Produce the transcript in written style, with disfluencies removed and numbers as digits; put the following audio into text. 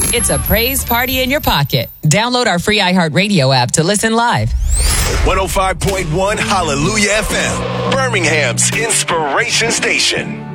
It's a praise party in your pocket. Download our free iHeartRadio app to listen live. 105.1 Hallelujah FM, Birmingham's inspiration station.